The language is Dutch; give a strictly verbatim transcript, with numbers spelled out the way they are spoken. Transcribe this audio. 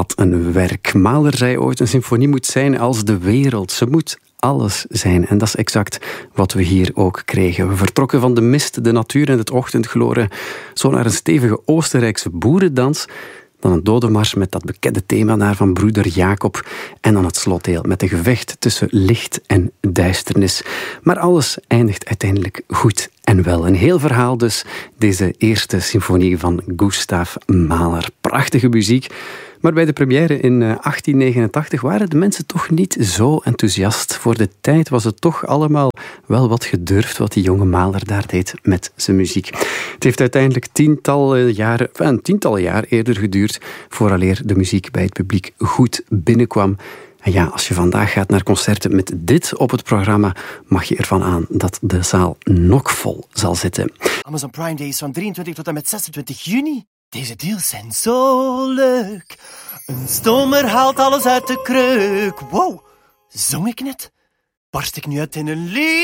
wat een werk. Mahler zei ooit, een symfonie moet zijn als de wereld. Ze moet alles zijn. En dat is exact wat we hier ook kregen. We vertrokken van de mist, de natuur en het ochtendgloren zo naar een stevige Oostenrijkse boerendans. Dan een dodenmars met dat bekende thema daar van broeder Jacob. En dan het slotdeel met een gevecht tussen licht en duisternis. Maar alles eindigt uiteindelijk goed en wel. Een heel verhaal dus, deze eerste symfonie van Gustav Mahler. Prachtige muziek. Maar bij de première in achttien negenentachtig waren de mensen toch niet zo enthousiast. Voor de tijd was het toch allemaal wel wat gedurfd wat die jonge Mahler daar deed met zijn muziek. Het heeft uiteindelijk tientallen jaren, een tientallen jaar eerder geduurd vooraleer de muziek bij het publiek goed binnenkwam. En ja, als je vandaag gaat naar concerten met dit op het programma, mag je ervan aan dat de zaal knokvol zal zitten. Amazon Prime Days van drieëntwintig tot en met zesentwintig juni. Deze deals zijn zo leuk. Een stomer haalt alles uit de kreuk. Wow, zong ik net? Barst ik nu uit in een lied?